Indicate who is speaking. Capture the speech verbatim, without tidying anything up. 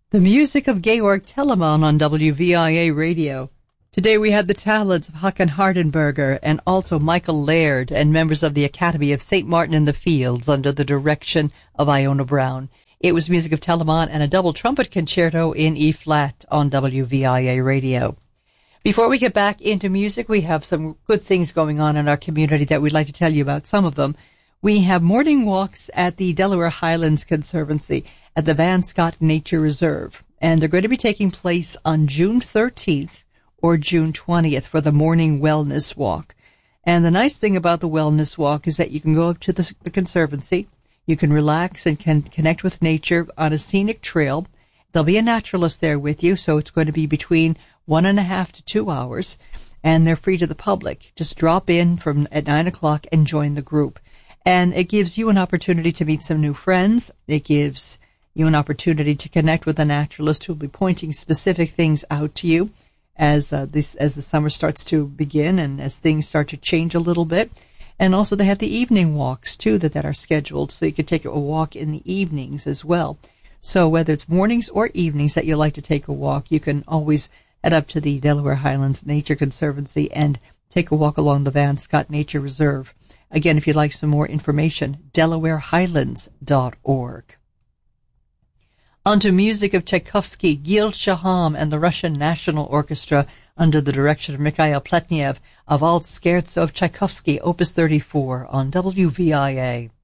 Speaker 1: The music of Georg Telemann on W V I A Radio. Today we had the talents of Håkan Hardenberger and also Michael Laird and members of the Academy of Saint Martin in the Fields under the direction of Iona Brown. It was music of Telemann and a double trumpet concerto in E-flat on W V I A Radio. Before we get back into music, we have some good things going on in our community that we'd like to tell you about, some of them. We have morning walks at the Delaware Highlands Conservancy at the Van Scott Nature Reserve, and they're going to be taking place on June thirteenth or June twentieth for the morning wellness walk. And the nice thing about the wellness walk is that you can go up to the, the conservancy, you can relax and can connect with nature on a scenic trail. There'll be a naturalist there with you, so it's going to be between one and a half to two hours, and they're free to the public. Just drop in from at nine o'clock and join the group. And it gives you an opportunity to meet some new friends. It gives you an opportunity to connect with a naturalist who will be pointing specific things out to you as uh, this as the summer starts to begin and as things start to change a little bit. And also they have the evening walks, too, that, that are scheduled, so you can take a walk in the evenings as well. So whether it's mornings or evenings that you like to take a walk, you can always head up to the Delaware Highlands Nature Conservancy and take a walk along the Van Scott Nature Reserve. Again, if you'd like some more information, delaware highlands dot org. On to music of Tchaikovsky, Gil Shaham and the Russian National Orchestra under the direction of Mikhail Pletnev, a Waltz Scherzo of Tchaikovsky, Opus thirty-four on W V I A.